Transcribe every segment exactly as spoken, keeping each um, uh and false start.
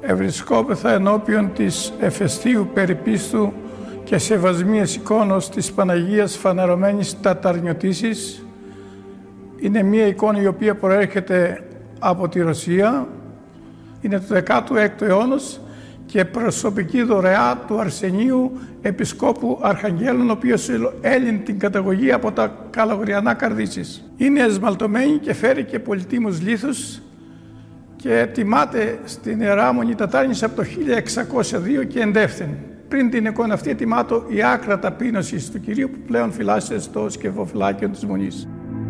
Ευρισκόμεθα ενώπιον της εφεστίου περιπίστου και σεβασμίας εικόνος της Παναγίας φανερωμένης ταταρνιωτήσης. Είναι μία εικόνα η οποία προέρχεται από τη Ρωσία, είναι του δέκατου έκτου αιώνος και προσωπική δωρεά του Αρσενίου Επισκόπου Αρχαγγέλων, ο οποίος έλυνε την καταγωγή από τα καλογριανά Καρδίτσης. Είναι εσμαλτωμένη και φέρει και πολυτίμους λίθους και τιμάται στην Ιερά Μονή Τατάρνης από το χίλια εξακόσια δύο και εντεύθεν. Πριν την εικόνα αυτή τιμάτω η άκρα ταπείνωση του Κυρίου που πλέον φυλάσσεται στο σκευοφυλάκιο της Μονής.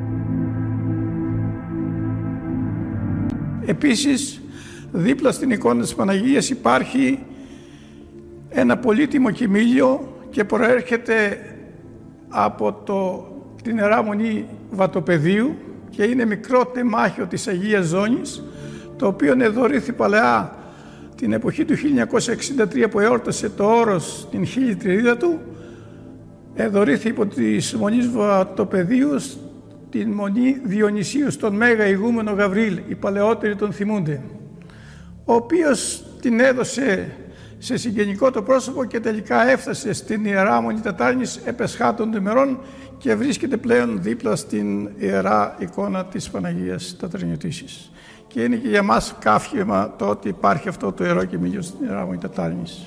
Επίσης, δίπλα στην εικόνα της Παναγίας υπάρχει ένα πολύτιμο κοιμήλιο και προέρχεται από το, την Ιερά Μονή Βατοπεδίου και είναι μικρό τεμάχιο της Αγίας Ζώνης, το οποίο εδωρήθη παλαιά την εποχή του χίλια εννιακόσια εξήντα τρία που εόρτασε το Όρος την χιλιετριετία του, εδωρήθη υπό της Μονής Βατοπεδίου την Μονή Διονυσίου στον Μέγα Ηγούμενο Γαβρίλ, οι παλαιότεροι τον θυμούνται, ο οποίος την έδωσε σε συγγενικό το πρόσωπο και τελικά έφτασε στην Ιερά Μονή Τατάρνης επεσχάτων των ημερών και βρίσκεται πλέον δίπλα στην Ιερά εικόνα της Παναγίας Ταταρνιωτήσης. Και είναι και για μας καύχημα το ότι υπάρχει αυτό το ιερό κοιμήλιο στην Ιερά Μονή Τατάρνης.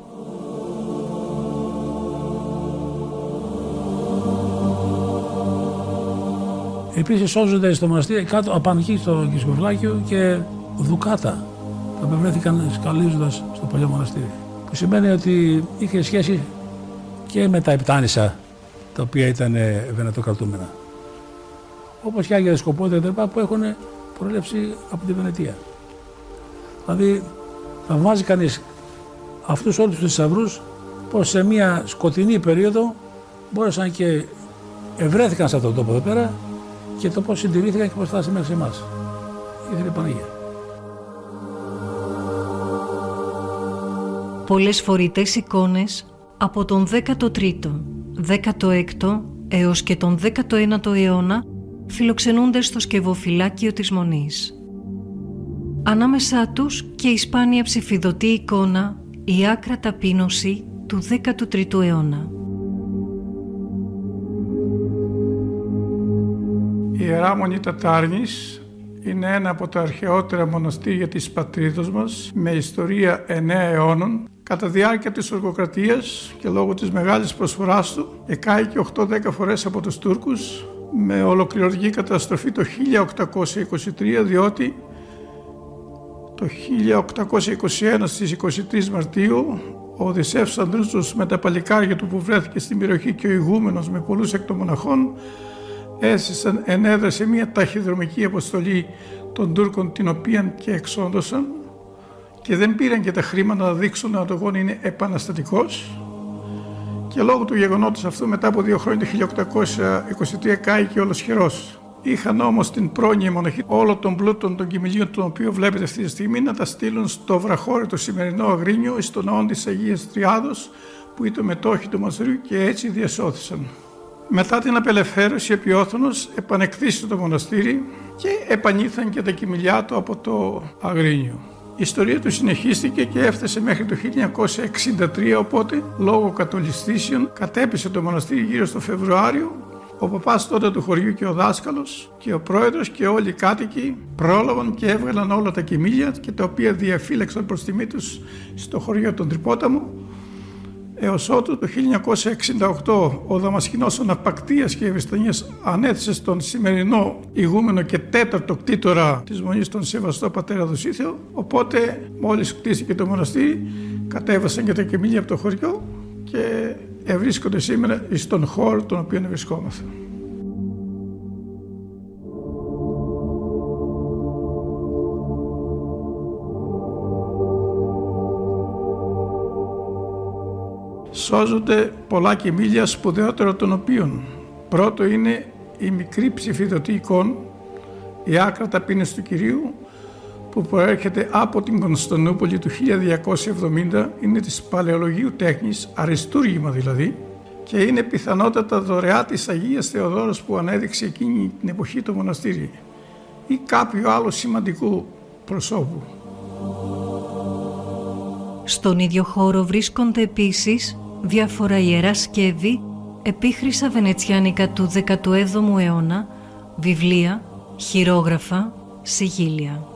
Επίσης σώζονται στο μοναστήρι κάτω απάνω εκεί στο σκευοφυλάκιο και δουκάτα, τα οποία βρέθηκαν σκαλίζοντας στο παλιό μοναστήρι. Που σημαίνει ότι είχε σχέση και με τα Επτάνησα, τα οποία ήταν βενετοκρατούμενα. Όπως και Άγια Δισκοπότηρα που έχουν προέλευση από τη Βενετία. Δηλαδή, θαυμάζει κανείς αυτούς όλους τους θησαυρούς πως σε μια σκοτεινή περίοδο μπόρεσαν και ευρέθηκαν σε αυτόν τον τόπο εδώ πέρα και το πώς συντηρήθηκαν και πώς φτάσαν μέχρι εμάς. Ήθελε η Παναγία. Πολλές φορητές εικόνες από τον δέκατο τρίτο, δέκατο έκτο έως και τον δέκατο ένατο αιώνα φιλοξενούνται στο σκευοφυλάκιο της Μονής. Ανάμεσά τους και η σπάνια ψηφιδωτή εικόνα, η άκρα ταπείνωση του δέκατου τρίτου αιώνα. Η Ιερά Μονή Τατάρνης είναι ένα από τα αρχαιότερα μοναστήρια της πατρίδος μας με ιστορία εννέα αιώνων. Κατά διάρκεια της Τουρκοκρατίας και λόγω της μεγάλης προσφοράς του εκάηκε οκτώ δέκα φορές από τους Τούρκους με ολοκληρωτική καταστροφή το χίλια οκτακόσια είκοσι τρία, διότι το χίλια οκτακόσια είκοσι ένα στις είκοσι τρεις Μαρτίου ο Οδυσσεύς Ανδρούτσος με τα παλικάρια του που βρέθηκε στην περιοχή και ο ηγούμενος με πολλούς εκ των μοναχών έστησαν, ενέδρασε μια ταχυδρομική αποστολή των Τούρκων, την οποία και εξόντωσαν και δεν πήραν και τα χρήματα να δείξουν ότι ο αγώνα είναι επαναστατικός. Και λόγω του γεγονότος αυτού, μετά από δύο χρόνια, το χίλια οκτακόσια είκοσι τρία κάηκε ολοσχερός. Είχαν όμως την πρόνοια μοναχή όλων των πλούτων των κοιμηλίων, τον οποίο βλέπετε αυτή τη στιγμή, να τα στείλουν στο βραχώρι το σημερινό Αγρίνιο, εις τον ναό της Αγίας Τριάδος, που ήταν μετόχοι του μοναστηριού και έτσι διασώθησαν. Μετά την απελευθέρωση, επί Όθωνος επανεκτήσει το μοναστήρι και επανήλθαν και τα κοιμηλιά του από το Αγρίνιο. Η ιστορία του συνεχίστηκε και έφτασε μέχρι το χίλια εννιακόσια εξήντα τρία, οπότε λόγω κατολιστήσεων κατέπεσε το μοναστήρι γύρω στο Φεβρουάριο. Ο παπάς τότε του χωριού και ο δάσκαλος και ο πρόεδρος και όλοι οι κάτοικοι πρόλαβαν και έβγαλαν όλα τα κοιμήλια και τα οποία διαφύλαξαν προς τιμή τους στο χωριό των Τρυπόταμου. Έως ότου το χίλια εννιακόσια εξήντα οκτώ ο Δαμασκηνός ο Ναυπακτίας και Ευαισθανίας ανέθεσε στον σημερινό ηγούμενο και τέταρτο κτήτορα της Μονής, τον Σεβαστό Πατέρα Δοσίθεο. Οπότε μόλις κτίστηκε το μοναστήρι κατέβασαν και τα κοιμήλια από το χωριό και ευρίσκονται σήμερα στον χώρο τον οποίο βρισκόμαστε. Σώζονται πολλά κοιμήλια, σπουδαιότερο των οποίων πρώτο είναι η μικρή ψηφιδωτή εικόνα, η άκρα ταπείνωση του Κυρίου, που προέρχεται από την Κωνσταντινούπολη του χίλια διακόσια εβδομήντα, είναι της παλαιολογίου τέχνης, αριστούργημα δηλαδή, και είναι πιθανότατα δωρεά της Αγίας Θεοδόρας που ανέδειξε εκείνη την εποχή το μοναστήρι ή κάποιο άλλο σημαντικό προσώπου. Στον ίδιο χώρο βρίσκονται επίσης διάφορα ιερά σκεύη, επίχρησα βενετσιάνικα του δέκατου έβδομου αιώνα, βιβλία, χειρόγραφα, σιγίλια.